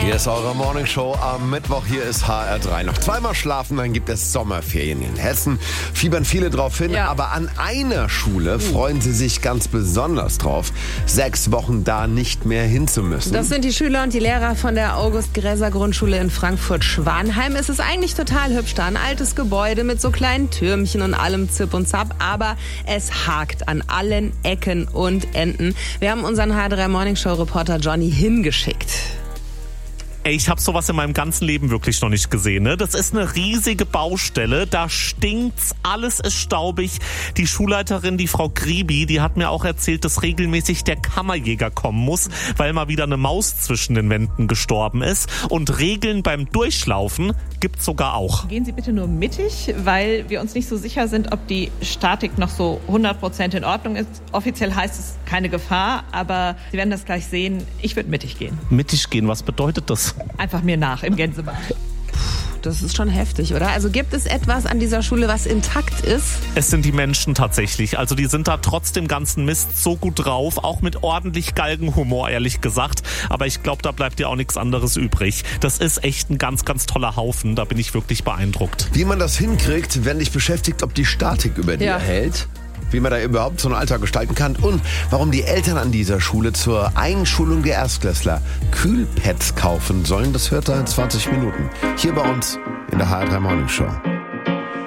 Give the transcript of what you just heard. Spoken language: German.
Hier ist eure Morningshow am Mittwoch. Hier ist HR3. Noch zweimal schlafen, dann gibt es Sommerferien in Hessen. Fiebern viele drauf hin, aber an einer Schule freuen sie sich ganz besonders drauf, 6 Wochen da nicht mehr hinzumüssen. Das sind die Schüler und die Lehrer von der August-Gräser-Grundschule in Frankfurt-Schwanheim. Es ist eigentlich total hübsch da, ein altes Gebäude mit so kleinen Türmchen und allem Zip und Zap, aber es hakt an allen Ecken und Enden. Wir haben unseren HR3 Morningshow-Reporter Johnny hingeschickt. Ey, ich habe sowas in meinem ganzen Leben wirklich noch nicht gesehen. Ne? Das ist eine riesige Baustelle, da stinkt's, alles ist staubig. Die Schulleiterin, die Frau Gribi, die hat mir auch erzählt, dass regelmäßig der Kammerjäger kommen muss, weil mal wieder eine Maus zwischen den Wänden gestorben ist. Und Regeln beim Durchlaufen gibt's sogar auch. Gehen Sie bitte nur mittig, weil wir uns nicht so sicher sind, ob die Statik noch so 100% in Ordnung ist. Offiziell heißt es keine Gefahr, aber Sie werden das gleich sehen. Ich würde mittig gehen. Mittig gehen, was bedeutet das? Einfach mir nach im Gänsemarsch. Das ist schon heftig, oder? Also gibt es etwas an dieser Schule, was intakt ist? Es sind die Menschen tatsächlich. Also die sind da trotz dem ganzen Mist so gut drauf, auch mit ordentlich Galgenhumor, ehrlich gesagt. Aber ich glaube, da bleibt ja auch nichts anderes übrig. Das ist echt ein ganz, ganz toller Haufen. Da bin ich wirklich beeindruckt. Wie man das hinkriegt, wenn dich beschäftigt, ob die Statik über dir hält. Wie man da überhaupt so einen Alltag gestalten kann und warum die Eltern an dieser Schule zur Einschulung der Erstklässler Kühlpads kaufen sollen, das hört ihr in 20 Minuten. Hier bei uns in der HR3 Morningshow.